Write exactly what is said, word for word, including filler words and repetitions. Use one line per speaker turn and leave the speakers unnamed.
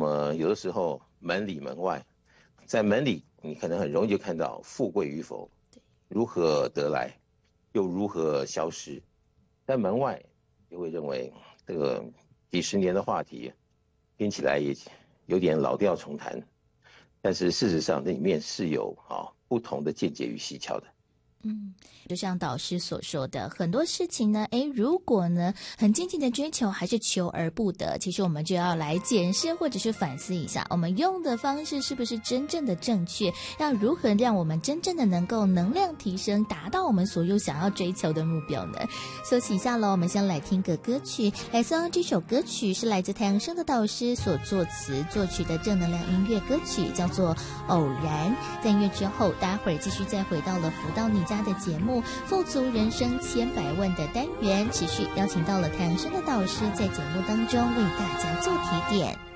么有的时候门里门外，在门里你可能很容易就看到富贵与否，如何得来，又如何消失。在门外就会认为这个几十年的话题听起来也有点老调重弹，但是事实上这里面是有啊不同的见解与蹊跷的。
嗯，就像导师所说的，很多事情呢，诶，如果呢很静静的追求，还是求而不得，其实我们就要来检视或者是反思一下，我们用的方式是不是真正的正确，要如何让我们真正的能够能量提升，达到我们所有想要追求的目标呢？休息一下咯，我们先来听个歌曲，来送这首歌曲是来自太阳升的导师所作词作曲的正能量音乐歌曲，叫做《偶然》。在音乐之后，待会儿继续再回到了福到你家的节目富足人生千百万的单元，持续邀请到了太阳升的导师在节目当中为大家做提点。